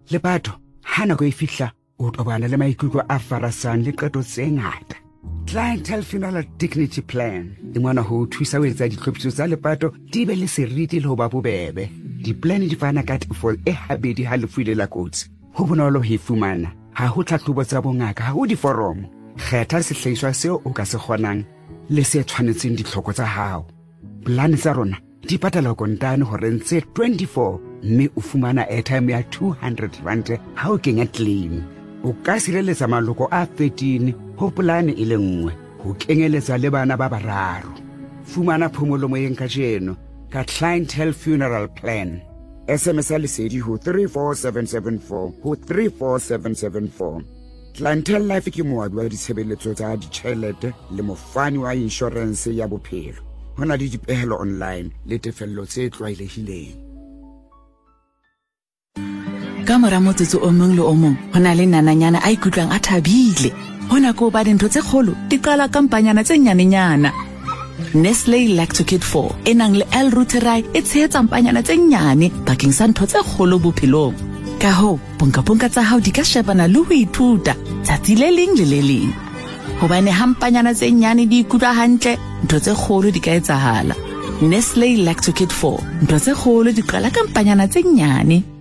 Lepato ha nako e fihla o tobana le maikutlo a farasang le qeto tse ngata. Clientele Funeral Dignity Plan e mona ho thusa ho etsa ditlhophiso tsa lepato di be le seriti le ho ba bobebe. Di-plan di fana ka tefo e habedi ha lefu ile la kotsi. Ho bonolo ho e fumana. Ha ho tlhahlobo tsa bongaka, ha ho diforomo. Kgetha sehlahiswa seo o ka se kgonang le se tshwanetseng ditlhoko tsa hao. Plan tsa rona di patala kontane hore ntse 24 mme o fumana airtime ya 200 rand ha o kenya claim. O ka sireletsa maloko a 13 ho polane e le nngwe ho kenyeletsa le bana ba bararo. Fumana phomolo moyeng ka jeno ka Clientele Funeral Plan. SMS ya lesedi ho 34774 ho 34774. Clientele Life ke moabi wa ditshebeletso tsa ditjhelete le mofani wa insurance ya bophelo. Hona le dipehelo online le tefello tse tlwaelehileng. Ka mora motsotso o mong le o mong hona le nananyana a ikutlwang a thabile. Hona ko ba dintho tse kgolo di qala kampanyana tse nyanenyana. Nestlé Lactokid 4 enang le L-Reuteri e tshehetsa mpanyana tse nyane bakeng sa ntho tse kgolo bophelong. Ka ho ponka tsa hao di ka shebana le ho ithuta tsatsi le leng le le leng. Hobane hampanyana tse nyane di ikutlwa hantle, ntho tse kgolo di ka etsahala. Nestlé Lactokid 4 ntho tse kgolo di qala kampanyana tse nyane.